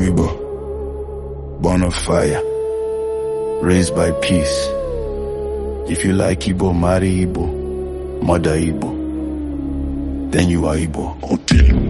Igbo, born of fire, raised by peace. If you like Igbo, marry Igbo, mother Igbo, then you are Igbo.